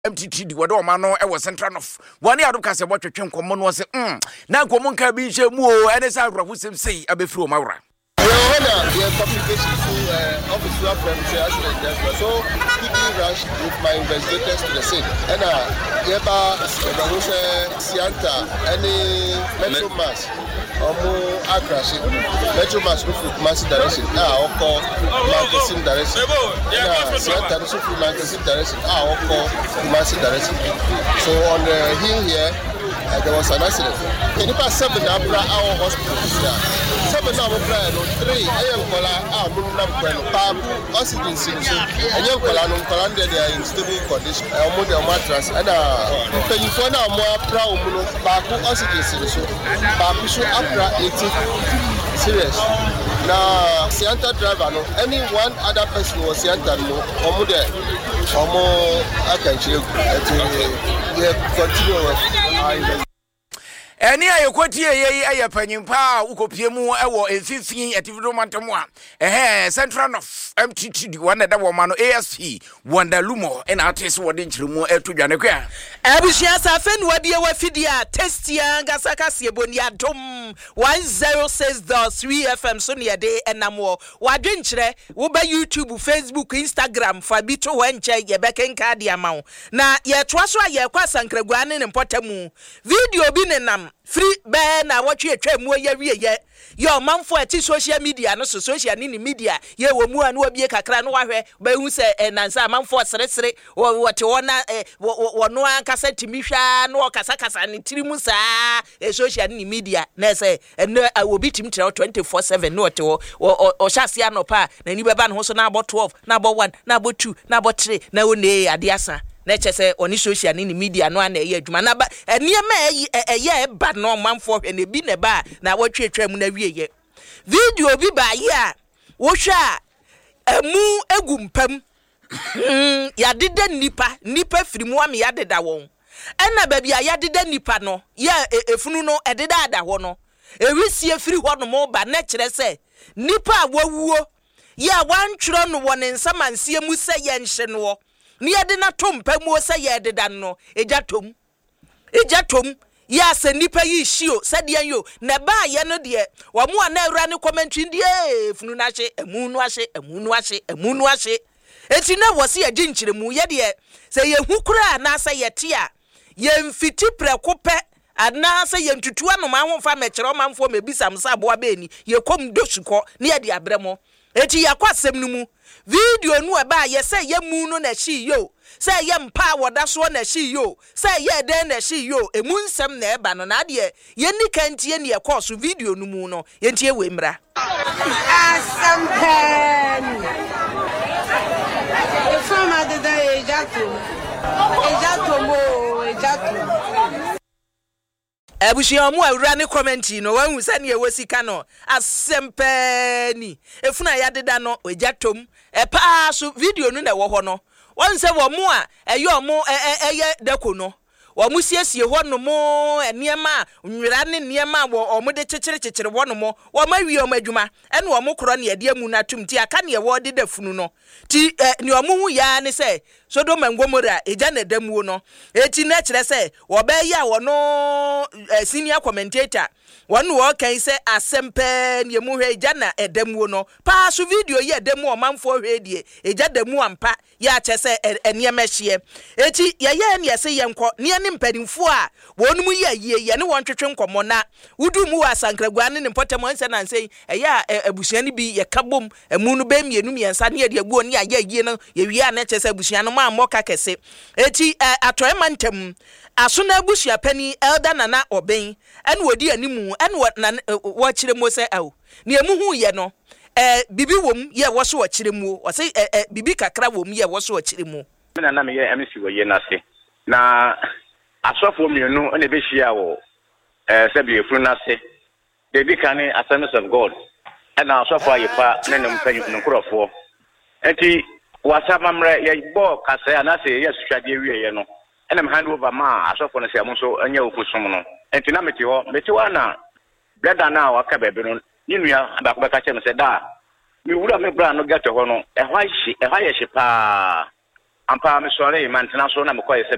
MTT di wado ma no e wo central of one adu ka se bo twetwe nkomo no se na nkomo nka bi hye mu o ene sa awrafo sem sei abefiri o mawra officer from accident so quickly rushed with my investigators to the scene and Sianta any Metro Mass Akrashi Metro Mass Mass direction oko Manchester direction Sianta Manchester direction oko Mass direction so on the hill here there was an accident. In the past 7 our hospital here. 7 hours 3 oxygen situation. And young Colanda they are in stable condition. Mattress and you find out more proud oxygen situation. Should after 80 serious. Now Sianta driver no any one other person was Sianta no I can check continue Eni ayekoti ye panyimpa ukopie mu ewo efifin ativido mantamo a central of MTT di one da wo ma no ASP Wandalumo ena atese wode nchiremu etodwane kwa abushia safen wadie wafidia testia ngasakase boni adom 106.3 FM so ne de enamo wadwenkyere wo ba YouTube Facebook Instagram fa bi to wenche ye bekenka de amawo na ye toaso aye kwa sankragua ne mpotamu video bi ne nam free be na watwe atwa mu yawie ye yo manfo ati social media no social ni media ye wo mu anu obie kakra no wahwe ba hu se nansa manfo seresere wote wona wono ankasa timihwa no kasa ni tirimu saa social ni media na se obi tim 24/7 no wote o hyase anopa na ni beba no ho so na about 12 na about 1 na about 2 na about 3 na woni ade asa na chese oni social ni media no ana ye adwuma na ba eniema eye ba no manfo hwe na bi ne ba na watwetwa mu na wieye video bi ba ye a wo hwa emu egumpam ya deda nipa firimu am ya deda won ena ba bia ya deda nipa no ye efunu no ededa ada ho no ewisie firi ho no mo ba na kire se nipa awuo ya wantwro no won nsamansie mu se ye nhye no ni yede na tompa mu se yede dan no ejatom ya se nipa yi hio se de yo na ba ye no de wo mu ana awura ne commentary de funu na hye emu nu ahye eti na wo se agi nkyire mu ye de se ye hukura na se ye te a ye mfiti prekope ana se ye ntutu anoma ahomfa mekere manfo mebisam sa boa be ni ye kom dosuko ne ye de abremo eti yakwasem no mu video nu eba ye se ye mu no na hyi yo se ye mpa woda so na hyi yo se ye den na hyi yo emu nsem na eba no na de ye ni kantie ne ye course video nu mu no ye ntie we mra asampen fama de da ejato Ebushia mu awura ne comment no wanhu sane e wasika no asempani efuna ya deda no ejatom pa so video no na wo ho no won se wo mu a eyo mu eye dako no wo mu siesie ho no mo eniema nwira ne niema wo mu de kyekyere wo no mo wo ma wi o madwuma ene wo mu kro ne ye de mu na tum ti aka ne wo de da funu no ti ne wo mu hu ya ne se Sodoma Ngomora eja na damu no eti na kire se wo ba ya wo no senior commentator wonu wo kan se asempe ne mu hwe eja na edamu no pa so video ye edamu o manfo hwe die eja damu ampa ya che se eniema hye eti ye ne se ye nko ne ne mpadimfo a wonu mu ye ne won twetwe nkomo na wudu mu asankragua ne potem anse na nse eya abusua ne bi ye kabom emu no ba mienu miensa ne ye de aguo ne ye no ye wi a na che se abusua no amoka kese eti atoema ntem asona abusua pani elder nana oben ene wodi animu ene wo kire mo se awo ne emu hu ye no bibi wom ye wo so wo kire mu wo se bibi kakra wom ye wo so wo kire mu na na me ye MC wo ye na se na asofo mienu ene be hia wo se bi efuru na se de bi kan Assemblies of God ena asofo ayefa ne ne mpanyu nkrofo eti wasamamre ye bo kase anase ye suhwade wiye no ena me hand over ma asofo no se amonso anya okusum no enti na meti wa na brother na waka bebe no ninua abako beka che me se da mi wura me bra no geto ho no ehwa ye hye pa ampa me sore man tena so na me koye se